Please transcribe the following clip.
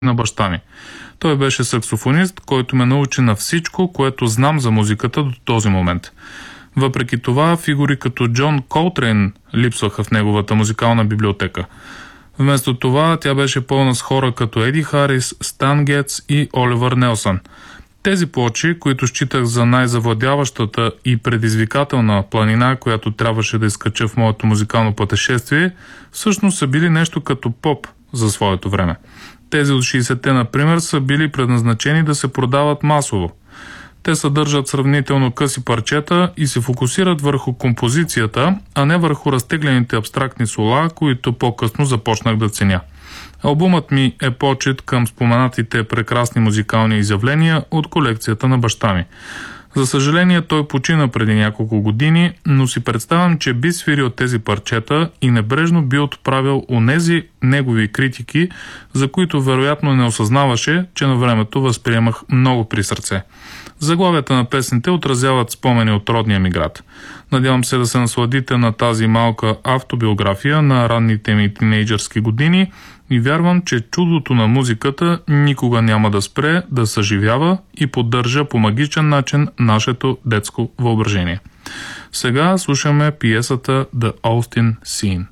на баща ми. Той беше саксофонист, който ме научи на всичко, което знам за музиката до този момент. Въпреки това, фигури като Джон Колтрейн липсваха в неговата музикална библиотека. Вместо това, тя беше пълна с хора като Еди Харис, Стан Гетц и Оливър Нелсън. Тези плочи, които считах за най-завладяващата и предизвикателна планина, която трябваше да изкача в моето музикално пътешествие, всъщност са били нещо като поп за своето време. Тези от 60-те, например, са били предназначени да се продават масово. Те съдържат сравнително къси парчета и се фокусират върху композицията, а не върху разтеглените абстрактни сола, които по-късно започнах да ценя. Албумът ми е почет към споменатите прекрасни музикални изявления от колекцията на баща ми. За съжаление, той почина преди няколко години, но си представям, че би свирил тези парчета и небрежно би отправил онези негови критики, за които вероятно не осъзнаваше, че на времето възприемах много при сърце. Заглавията на песните отразяват спомени от родния ми град. Надявам се да се насладите на тази малка автобиография на ранните ми тинейджърски години и вярвам, че чудото на музиката никога няма да спре да съживява и поддържа по магичен начин нашето детско въображение. Сега слушаме пиесата The Austin Scene.